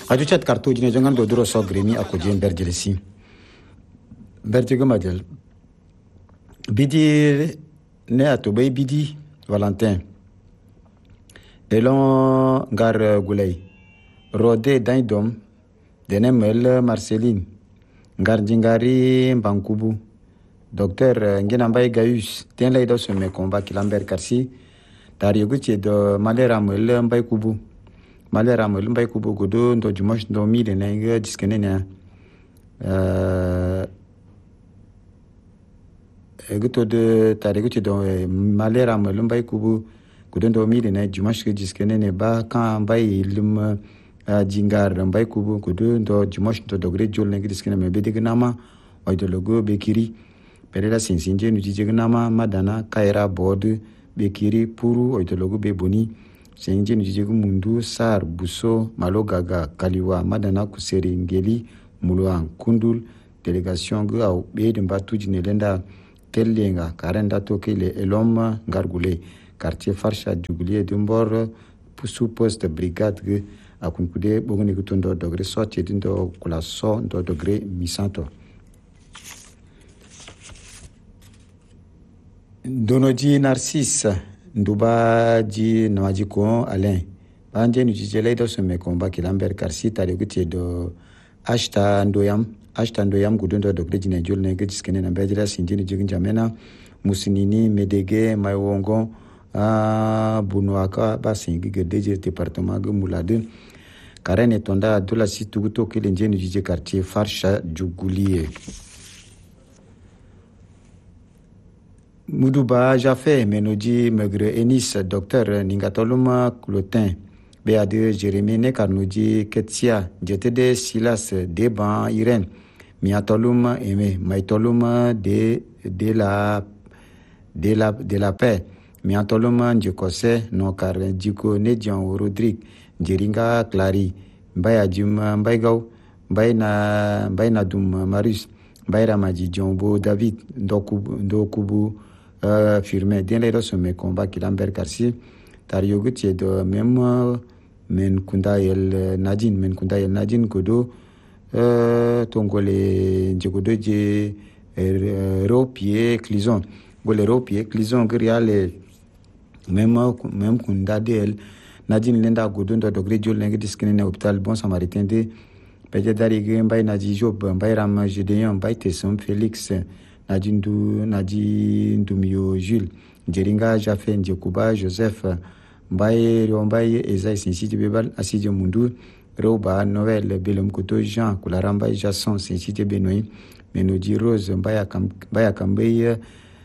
aju chat karto jine jongan do duro so gremi akojen berjelesi berjego madel bidi ne atobay bidi Valentin elon gar gulay rode daidom denemel Marceline ngar jingari Mbankubu docteur ngina mbay Gaius ten lay do me combat kilamber karsi dari yuguche do malera mel mbay kubu malera mel mbay kubu godo ndo jumosh ndo mi de nanga diskene ne eguto de tari guche do malera mel mbay kubu godo ndo mi de na jumosh ke diskene ne ba kan mbay ilum jingar mbay kubu godo ndo jumosh ndo dogre jol ne diskene me be de nama oydo logo bekiri perela sinsinje nu jije nama madana kaira bod bekiri puru oydo logo be boni sinje nu jije mundu sar buso malogaga kaliwa madana kuseri ngeli muluan kundul delegation ga be de mbatu jinelenda tellenga karenda tokele elom gargule quartier farsha jugulier de mbor sous poste brigade ge akunkude bogoni gutondo dogre sorti dindo kula so ndo dogre misanto donoji Narcisse nduba ji nawaji ko Alain banje nu jijele do se me komba kilamber karsi tare gutie do ashta ndoyam gudundo do grejine jolne gediskene na bejira sinjini jigin jamena musinini medege maywongo bunwaka basingi gedeje département ge mulade karene tonda dola situ to kele njeni jije quartier farsha jugulier Muduba Jafé Menoji Megre Enis docteur Ningatoluma Clotin BA2 Jérémy Nekarnoji Ketsia JTD Silas Deban Irène Miatoluma Aimé Maitoluma de la paix Miatoluma Njekose Nokar Djiko Nedjan Rodrigue Jeringa Clary Mbaya Juma Mbaygao Mbayna Dum Marius Mbayra Maji Jombo David Ndokubu firme den lay do me combat kilamber karsi tar yogutie do même men kunda yel nadine godo tongole njegodo je ropier clison gole ropier clison griale même kunda del nadine lenda godo ndo dogre jol ngi diskene ne hôpital bon samaritain de peje dari ge mbay naji job mbay ram gedeon mbay tesum Félix Naji Ndumio Jules Jeringa Jafé Njekuba Joseph Mbaye Ezai Sinsi Bebal Asidi Mundu Roba Noël Belum Koto Jean Kularamba Jason Sinsi Benoît Menodi Rose Mbaya Kambeye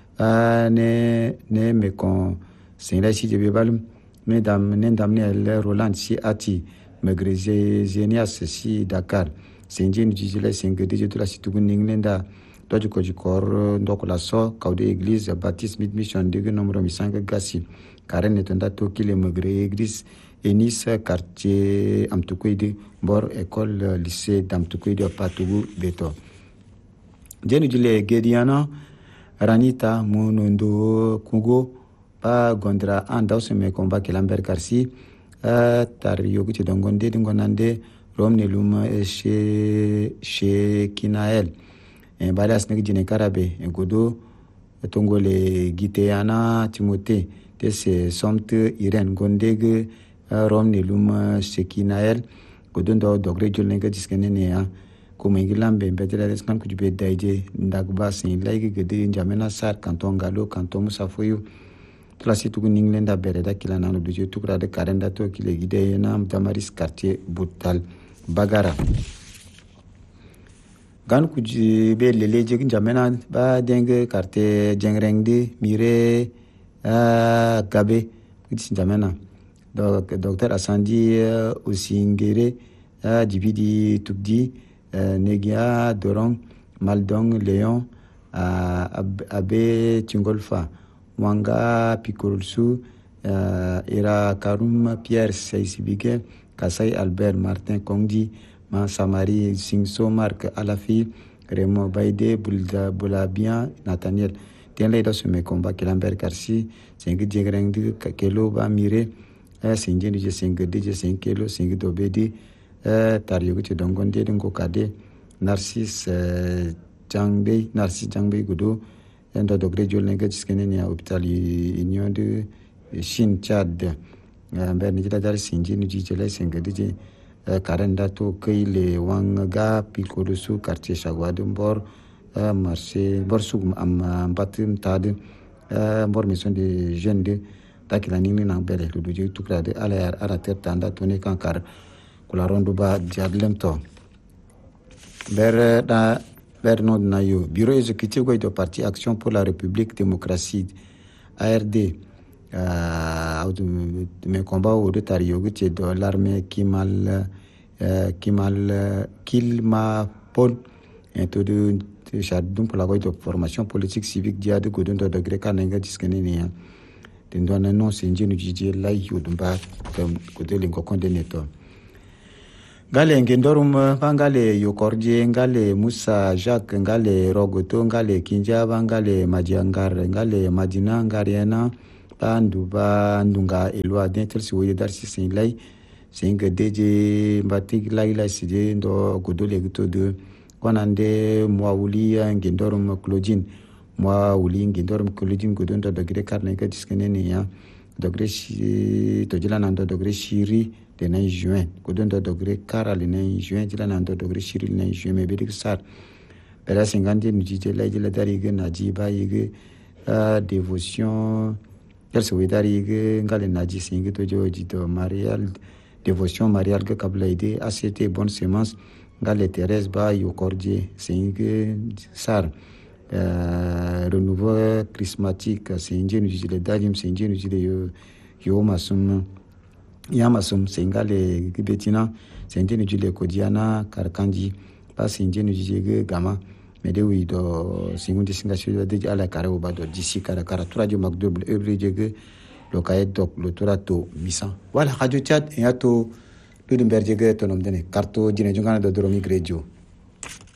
ne mekon Sinla Si Bebal Mesdames Nendamne Roland Si Ati Megreze Zenias Si Dakar Senjin Jijile Sengede de la Situgun Ninglenda Doji Kojikor Ndokola So Kaude Église Baptiste Mid Mission de nombre Misanga Gassi Karen Netonda Tokile Megre Église Enis quartier Amtukoide Bor école lycée d'Amtukoide Patougou Beto Jenu Jile Gediana Ranita Munondo Kugo Pa Gondra Anda Oseme Komba Kelamber Karsi Tar Yoguti Dongonde Dingonande Romne Luma Chez Kinael bada snegi jine karabe godo tongole giteana Timothée tese somte Irène gondege romne luma sekinael godo ndo dogre jolnega diskene ne ya ko mengilambe mbedela deskan kujube daije ndagba sin laigi gede njamena sar kanton galo kanton musafoyu klasi tugu ninglenda bereda kilana no duje tukra de karenda to kile gide na Damaris quartier Boutal Bagara gan kuji be lele jegin jamena ba denge carte jengrengde mire gabe kuji jamena docteur Asandi Osingere Dibidi Tubdi Negia Dorong Maldong Léon Abe Tingolfa Wanga Pikolsu Era Karum Pierre Seisibike Kasai Albert Martin Kongdi Samari Singso Marc Alafi Raymond Baïdé Boulabian Nathaniel Tien lay do me combat Kelamber Karsi Sengi Jegreng de Kelo Ba Mire Sengi je Sengi de 5 kilo Sengi Dobedi tariyo gutu dongon de dingo kade Narcisse Jangbei gudu endo dogre jol nega jiskene ni hôpital Union de Chine Tchad mber ni jila dar sinji ni jijele sengedije karenda to keile wanga pilko su quartier Chagwade Mbor marché borsug am batim tade mbor maison de jeunes de takila nini na bele lu du tukra de ala arater tanda toni kankar kula rondo ba jadlem to Bernard Nayo, bureau exécutif du parti Action pour la République Démocratie ARD, mes combats au Tario de l'armée Kilmapol, un taux de chardon pour la voie de formation politique civique dia de Godon de Greka Nenga Discanenia. Tendon non c'est une jeune lai yudumba comme côté lingo condeneto. Ngale ngendorum ngale yokorje ngale Musa Jacques ngale Rogoto ngale Kinjaba ngale Majiangar ngale Madina ngariana bandu ndunga elwa dentel si woye dar si sinlay singa deje batik laila sije ndo godole guto de konande mwawuli ngendorum Claudine mwawuli ngendorum Claudine godondo dogre karne ka diskenene ya dogre shi to jila nando dogre shiri de na juin godondo dogre kara le na juin jila nando dogre shiri na juin me bedik sar pera singande nujije la jila dari ge naji ba yige dévotion perso widari ge ngale naji singi to joji to marial dévotion marial ge kabla ide ACT bonne semence ngale Thérèse ba yokorje singi sar renouveau charismatique singi nujije dalim singi nujije yo masum Yamasum Sengale Gibetina, Sentini Jule Kodiana, Karkanji, pas Singenu Jige Gama, Medewi do Singundi Singashu de Ala Karaoba do d'ici Karakara, Radio Macdouble, Ebrige, le Kaet Doc, le Torato, Missan. Voilà, Radio Chat et Ato, Ludemberger, Tonom Dene, Carto, Dine Jungana de Doromi Greggio.